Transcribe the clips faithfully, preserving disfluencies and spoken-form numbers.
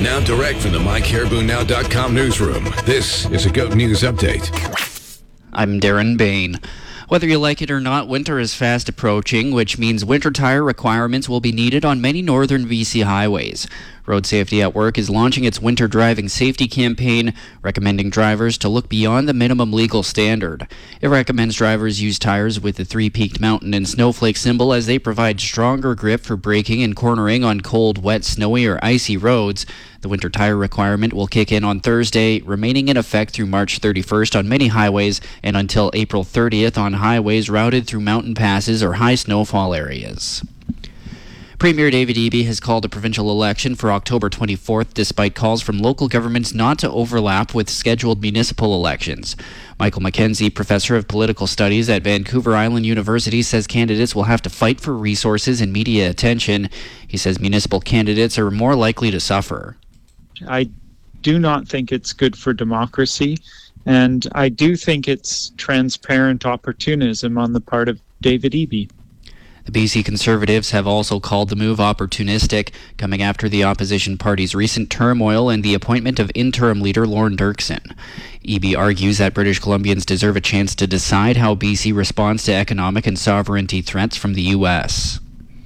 Now direct from the my caribou now dot com newsroom, this is a GOAT News Update. I'm Darren Bain. Whether you like it or not, winter is fast approaching, which means winter tire requirements will be needed on many northern B C highways. Road Safety at Work is launching its winter driving safety campaign, recommending drivers to look beyond the minimum legal standard. It recommends drivers use tires with the three-peaked mountain and snowflake symbol as they provide stronger grip for braking and cornering on cold, wet, snowy, or icy roads. The winter tire requirement will kick in on Thursday, remaining in effect through March thirty-first on many highways and until April thirtieth on highways routed through mountain passes or high snowfall areas. Premier David Eby has called a provincial election for October twenty-fourth despite calls from local governments not to overlap with scheduled municipal elections. Michael McKenzie, professor of political studies at Vancouver Island University, says candidates will have to fight for resources and media attention. He says municipal candidates are more likely to suffer. I do not think it's good for democracy, and I do think it's transparent opportunism on the part of David Eby. The B C Conservatives have also called the move opportunistic, coming after the opposition party's recent turmoil and the appointment of interim leader Lorne Dirksen. Eby argues that British Columbians deserve a chance to decide how B C responds to economic and sovereignty threats from the U S.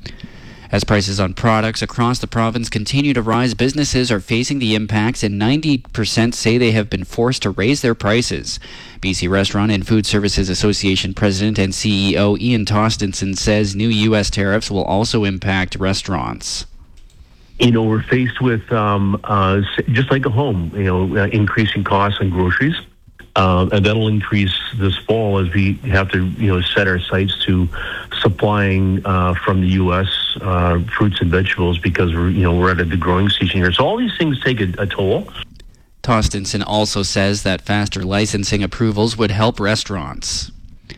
As prices on products across the province continue to rise, businesses are facing the impacts, and ninety percent say they have been forced to raise their prices. B C Restaurant and Food Services Association President and C E O Ian Tostenson says new U S tariffs will also impact restaurants. You know, we're faced with, um, uh, just like a home, you know, uh, increasing costs on groceries. Uh, and that'll increase this fall as we have to, you know, set our sights to supplying uh, from the U S uh, fruits and vegetables because we're, you know, we're at the growing season here. So all these things take a, a toll. Tostenson also says that faster licensing approvals would help restaurants.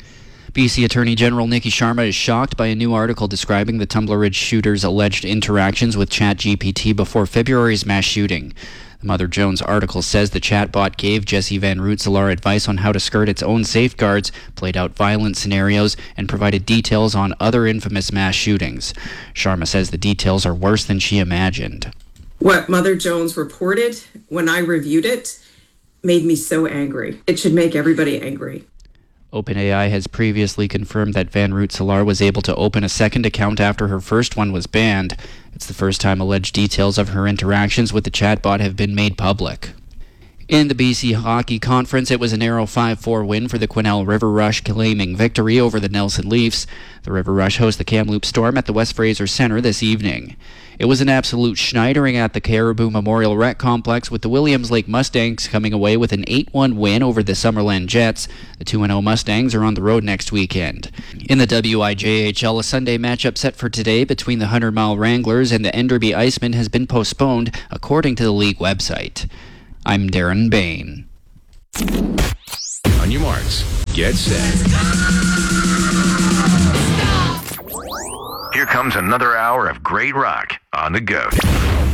B C Attorney General Nikki Sharma is shocked by a new article describing the Tumbler Ridge shooter's alleged interactions with ChatGPT before February's mass shooting. The Mother Jones article says the chatbot gave Jesse Van Rootselaar advice on how to skirt its own safeguards, played out violent scenarios, and provided details on other infamous mass shootings. Sharma says the details are worse than she imagined. What Mother Jones reported when I reviewed it made me so angry. It should make everybody angry. OpenAI has previously confirmed that Van Rootselaar was able to open a second account after her first one was banned. It's the first time alleged details of her interactions with the chatbot have been made public. In the B C Hockey Conference, it was a narrow five four win for the Quesnel River Rush, claiming victory over the Nelson Leafs. The River Rush host the Kamloops Storm at the West Fraser Centre this evening. It was an absolute schneidering at the Caribou Memorial Rec Complex, with the Williams Lake Mustangs coming away with an eight one win over the Summerland Jets. The two and oh Mustangs are on the road next weekend. In the W I J H L, a Sunday matchup set for today between the Hundred Mile Wranglers and the Enderby Icemen has been postponed, according to the league website. I'm Darren Bain. On your marks, get set. Here comes another hour of great rock on the GOAT.